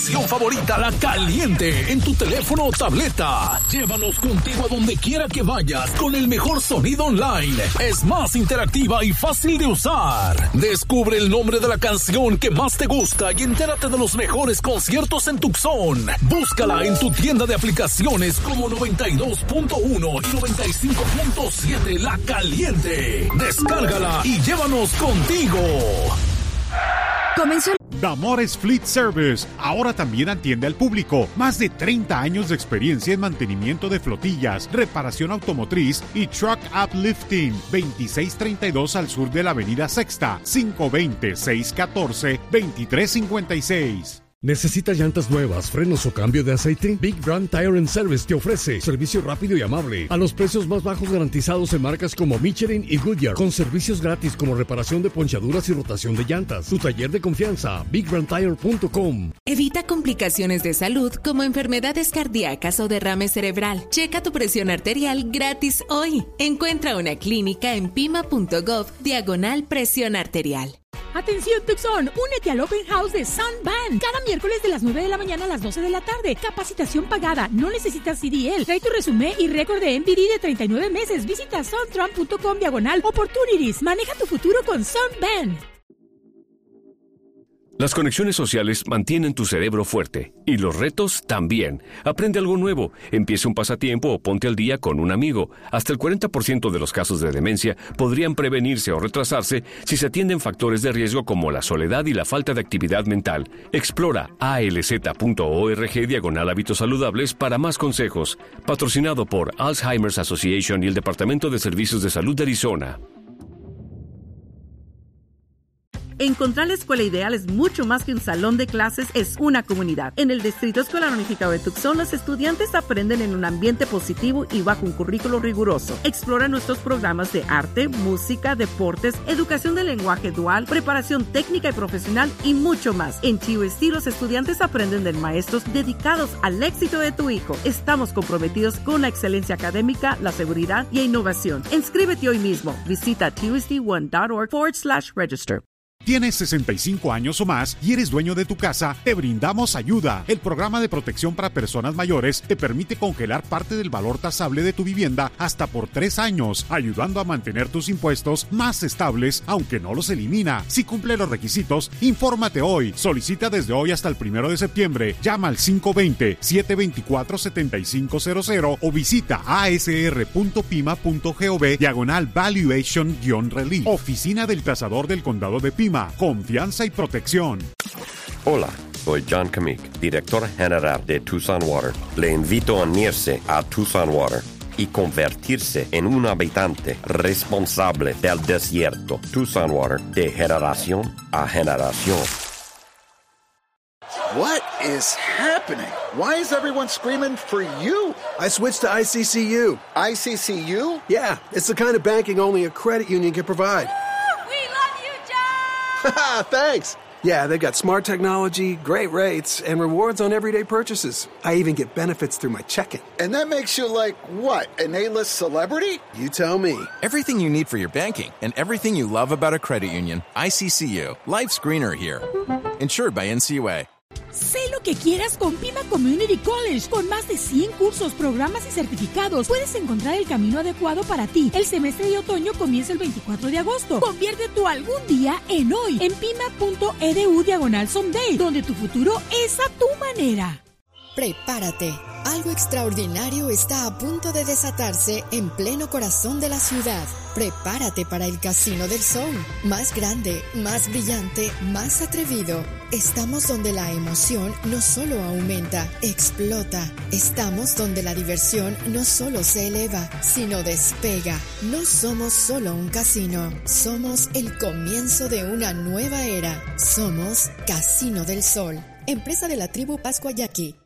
aplicación favorita, La Caliente, en tu teléfono o tableta. Llévanos contigo a donde quiera que vayas con el mejor sonido online. Es más interactiva y fácil de usar. Descubre el nombre de la canción que más te gusta y entérate de los mejores conciertos en Tucson. Búscala en tu tienda de aplicaciones como 92.1 y 95.7 La Caliente. Descárgala y llévanos contigo. Comenzó. Damores Fleet Service ahora también atiende al público. Más de 30 años de experiencia en mantenimiento de flotillas, reparación automotriz y truck uplifting. 2632 al sur de la avenida Sexta, 520-614-2356. ¿Necesitas llantas nuevas, frenos o cambio de aceite? Big Brand Tire and Service te ofrece servicio rápido y amable a los precios más bajos garantizados en marcas como Michelin y Goodyear, con servicios gratis como reparación de ponchaduras y rotación de llantas. Tu taller de confianza, BigBrandTire.com. Evita complicaciones de salud como enfermedades cardíacas o derrame cerebral. Checa tu presión arterial gratis hoy. Encuentra una clínica en pima.gov/presión arterial. Atención Tucson, únete al Open House de Sunban. Cada miércoles de las 9 de la mañana a las 12 de la tarde. Capacitación pagada, no necesitas CDL. Trae tu resumen y récord de MPD de 39 meses. Visita suntrump.com/opportunities. Maneja tu futuro con Sunban. Las conexiones sociales mantienen tu cerebro fuerte y los retos también. Aprende algo nuevo, empieza un pasatiempo o ponte al día con un amigo. Hasta el 40% de los casos de demencia podrían prevenirse o retrasarse si se atienden factores de riesgo como la soledad y la falta de actividad mental. Explora alz.org/hábitos saludables para más consejos. Patrocinado por Alzheimer's Association y el Departamento de Servicios de Salud de Arizona. Encontrar la escuela ideal es mucho más que un salón de clases, es una comunidad. En el Distrito Escolar Unificado de Tucson, los estudiantes aprenden en un ambiente positivo y bajo un currículo riguroso. Explora nuestros programas de arte, música, deportes, educación de lenguaje dual, preparación técnica y profesional y mucho más. En TUST, los estudiantes aprenden de maestros dedicados al éxito de tu hijo. Estamos comprometidos con la excelencia académica, la seguridad y la innovación. Inscríbete hoy mismo. Visita tust1.org/register. ¿Tienes 65 años o más y eres dueño de tu casa? Te brindamos ayuda. El programa de protección para personas mayores te permite congelar parte del valor tasable de tu vivienda hasta por 3 años, ayudando a mantener tus impuestos más estables, aunque no los elimina. Si cumple los requisitos, infórmate hoy. Solicita desde hoy hasta el 1 de septiembre. Llama al 520-724-7500 o visita asr.pima.gov/valuation-relief. Oficina del Tasador del Condado de Pima. Confianza y protección. Hola, soy John Kamik, director general de Tucson Water. Le invito a unirse a Tucson Water y convertirse en un habitante responsable del desierto. Tucson Water, de generación a generación. What is happening? Why is everyone screaming for you? I switched to ICCU. ICCU? Yeah, it's the kind of banking only a credit union can provide. Thanks. Yeah, they've got smart technology, great rates, and rewards on everyday purchases. I even get benefits through my checking. And that makes you like, what, an A-list celebrity? You tell me. Everything you need for your banking and everything you love about a credit union. ICCU. Life's greener here. Insured by NCUA. Sé lo que quieras con Pima Community College. Con más de 100 cursos, programas y certificados, puedes encontrar el camino adecuado para ti. El semestre de otoño comienza el 24 de agosto. Convierte tu algún día en hoy en pima.edu/someday, donde tu futuro es a tu manera. Prepárate. Algo extraordinario está a punto de desatarse en pleno corazón de la ciudad. Prepárate para el Casino del Sol. Más grande, más brillante, más atrevido. Estamos donde la emoción no solo aumenta, explota. Estamos donde la diversión no solo se eleva, sino despega. No somos solo un casino. Somos el comienzo de una nueva era. Somos Casino del Sol. Empresa de la tribu Pascua Yaqui.